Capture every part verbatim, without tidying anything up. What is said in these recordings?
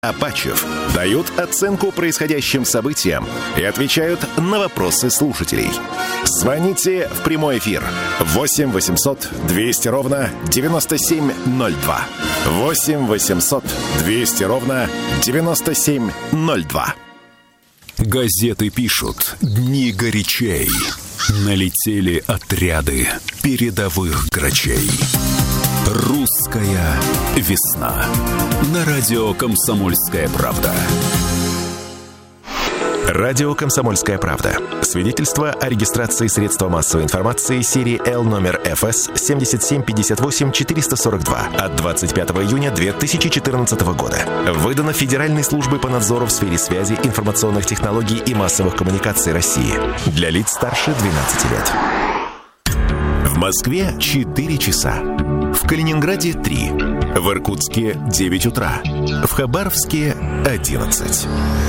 Апачев дают оценку происходящим событиям и отвечают на вопросы слушателей. Звоните в прямой эфир восемь восемьсот двести ровно девяносто семь ноль два. восемь восемьсот двести ровно девяносто семь ноль два. Газеты пишут дни горячей. Налетели отряды передовых грачей. Русская весна. На радио «Комсомольская правда». Радио «Комсомольская правда». Свидетельство о регистрации средства массовой информации серии Л номер эф эс семь семь пять восемь четыре сорок два от двадцать пятого июня две тысячи четырнадцатого года. Выдано Федеральной службой по надзору в сфере связи, информационных технологий и массовых коммуникаций России. Для лиц старше двенадцати лет. В Москве четыре часа. В Калининграде три. В Иркутске девять утра. В Хабаровске одиннадцать.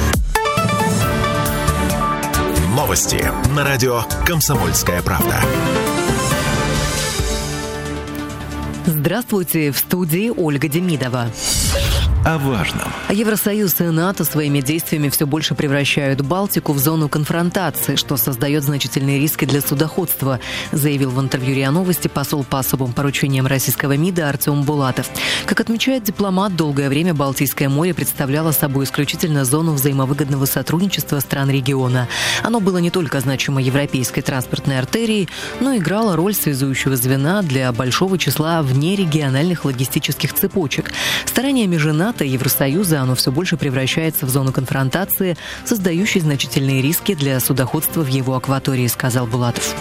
Новости на радио «Комсомольская правда». Здравствуйте, в студии Ольга Демидова. О важном. Евросоюз и НАТО своими действиями все больше превращают Балтику в зону конфронтации, что создает значительные риски для судоходства, заявил в интервью РИА Новости посол по особым поручениям российского МИДа Артем Булатов. Как отмечает дипломат, долгое время Балтийское море представляло собой исключительно зону взаимовыгодного сотрудничества стран региона. Оно было не только значимой европейской транспортной артерией, но и играло роль связующего звена для большого числа внерегиональных логистических цепочек. Стараниями же НАТО и Евросоюза оно все больше превращается в зону конфронтации, создающей значительные риски для судоходства в его акватории, сказал Булатов.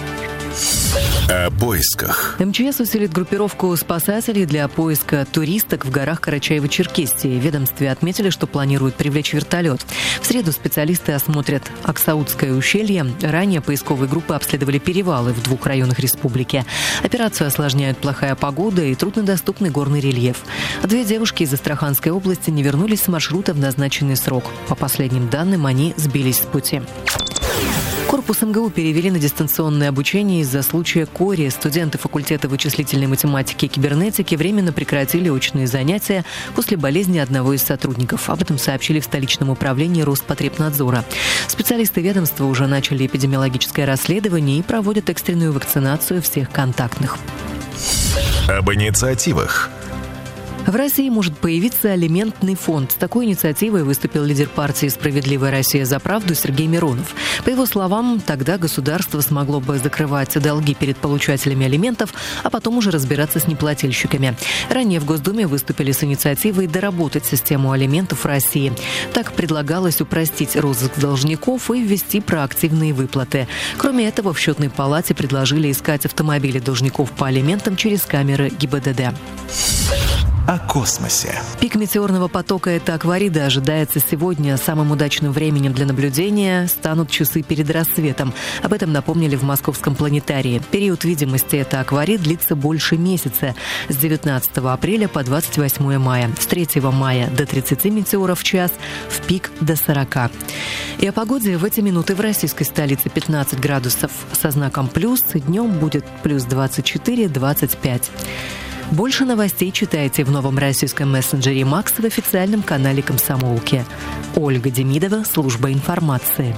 О поисках. МЧС усилит группировку спасателей для поиска туристок в горах Карачаево-Черкесии. В ведомстве отметили, что планируют привлечь вертолет. В среду специалисты осмотрят Аксаутское ущелье. Ранее поисковые группы обследовали перевалы в двух районах республики. Операцию осложняют плохая погода и труднодоступный горный рельеф. Две девушки из Астраханской области не вернулись с маршрута в назначенный срок. По последним данным, они сбились с пути. Корпус МГУ перевели на дистанционное обучение из-за случая кори. Студенты факультета вычислительной математики и кибернетики временно прекратили очные занятия после болезни одного из сотрудников. Об этом сообщили в столичном управлении Роспотребнадзора. Специалисты ведомства уже начали эпидемиологическое расследование и проводят экстренную вакцинацию всех контактных. Об инициативах. В России может появиться алиментный фонд. С такой инициативой выступил лидер партии «Справедливая Россия за правду» Сергей Миронов. По его словам, тогда государство смогло бы закрывать долги перед получателями алиментов, а потом уже разбираться с неплательщиками. Ранее в Госдуме выступили с инициативой доработать систему алиментов в России. Так предлагалось упростить розыск должников и ввести проактивные выплаты. Кроме этого, в Счетной палате предложили искать автомобили должников по алиментам через камеры ГИБДД. О космосе. Пик метеорного потока – это Акварида. Ожидается сегодня. Самым удачным временем для наблюдения станут часы перед рассветом. Об этом напомнили в Московском планетарии. Период видимости это Акварид длится больше месяца. С девятнадцатого апреля по двадцать восьмое мая. С третьего мая до тридцати метеоров в час, в пик до сорока. И о погоде в эти минуты в российской столице пятнадцать градусов со знаком плюс. Днем будет плюс двадцать четыре - двадцать пять. Больше новостей читайте в новом российском мессенджере «Макс» в официальном канале «Комсомолки». Ольга Демидова, служба информации.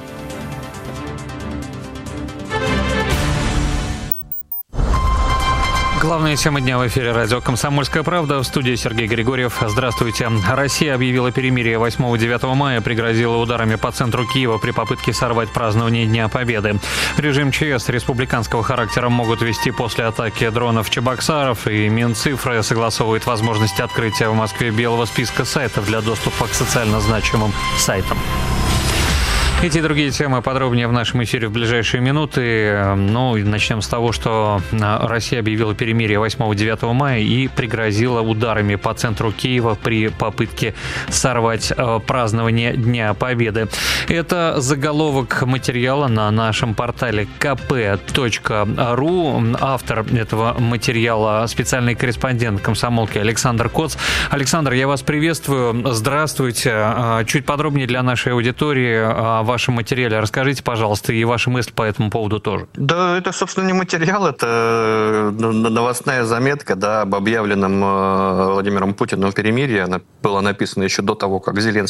Главная тема дня в эфире радио «Комсомольская правда». В студии Сергей Григорьев. Здравствуйте. Россия объявила перемирие восьмого-девятого мая, пригрозила ударами по центру Киева при попытке сорвать празднование Дня Победы. Режим ЧС республиканского характера могут ввести после атаки дронов Чебоксаров, и Минцифры согласовывает возможность открытия в Москве белого списка сайтов для доступа к социально значимым сайтам. Эти и другие темы подробнее в нашем эфире в ближайшие минуты. Ну, начнем с того, что Россия объявила перемирие восьмого-девятого мая и пригрозила ударами по центру Киева при попытке сорвать празднование Дня Победы. Это заголовок материала на нашем портале ка пэ точка ру. Автор этого материала — специальный корреспондент «Комсомолки» Александр Коц. Александр, я вас приветствую. Здравствуйте. Чуть подробнее для нашей аудитории о вашем материале расскажите, пожалуйста, и ваши мысли по этому поводу тоже. Да, это, собственно, не материал, это новостная заметка, да, об объявленном Владимиром Путиным перемирии. Она была написана еще до того, как Зеленский